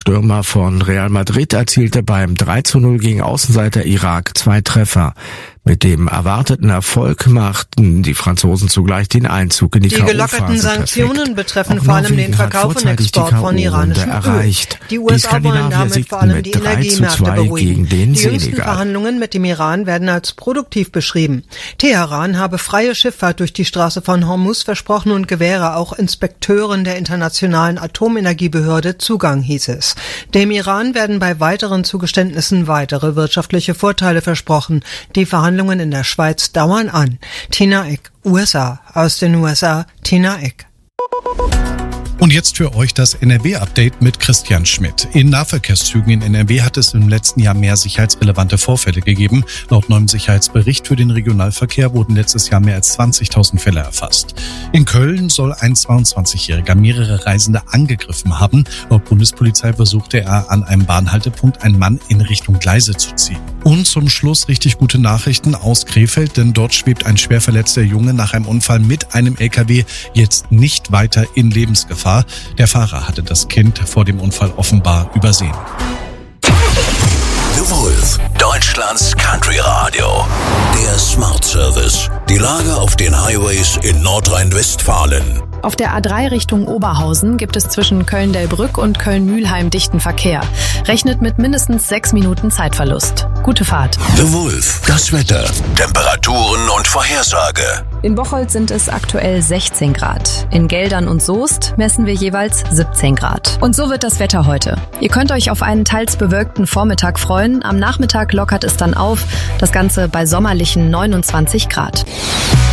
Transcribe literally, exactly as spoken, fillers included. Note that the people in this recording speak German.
Stürmer von Real Madrid erzielte beim drei zu null gegen Außenseiter Irak zwei Treffer. Mit dem erwarteten Erfolg machten die Franzosen zugleich den Einzug in die K O-Phase. Die gelockerten Sanktionen perfekt. betreffen Auch vor allem den Norwegen Verkauf und Export von iranischem erreicht. Öl. Die U S A wollen damit vor allem die Energiemärkte beruhigen. Die jüngsten Verhandlungen mit dem Iran werden als produktiv beschrieben. Teheran habe freie Schifffahrt durch die Straße von Hormuz versprochen und gewähre auch Inspekteuren der Internationalen Atomenergiebehörde Zugang, hieß es. Dem Iran werden bei weiteren Zugeständnissen weitere wirtschaftliche Vorteile versprochen. Die Verhandlungen in der Schweiz dauern an. Tina Eck, U S A. Aus den U S A, Tina Eck. Und jetzt für euch das N R W-Update mit Christian Schmidt. In Nahverkehrszügen in N R W hat es im letzten Jahr mehr sicherheitsrelevante Vorfälle gegeben. Laut neuem Sicherheitsbericht für den Regionalverkehr wurden letztes Jahr mehr als zwanzigtausend Fälle erfasst. In Köln soll ein zweiundzwanzigjähriger mehrere Reisende angegriffen haben. Laut Bundespolizei versuchte er an einem Bahnhaltepunkt einen Mann in Richtung Gleise zu ziehen. Und zum Schluss richtig gute Nachrichten aus Krefeld, denn dort schwebt ein schwer verletzter Junge nach einem Unfall mit einem L K W jetzt nicht weiter in Lebensgefahr. Der Fahrer hatte das Kind vor dem Unfall offenbar übersehen. The Wolf, Deutschlands Country Radio. Der Smart Service. Die Lage auf den Highways in Nordrhein-Westfalen. Auf der A drei Richtung Oberhausen gibt es zwischen Köln-Delbrück und Köln-Mühlheim dichten Verkehr. Rechnet mit mindestens sechs Minuten Zeitverlust. Gute Fahrt. The Wolf, das Wetter, Temperaturen und Vorhersage. In Bocholt sind es aktuell sechzehn Grad. In Geldern und Soest messen wir jeweils siebzehn Grad. Und so wird das Wetter heute. Ihr könnt euch auf einen teils bewölkten Vormittag freuen. Am Nachmittag lockert es dann auf. Das Ganze bei sommerlichen neunundzwanzig Grad.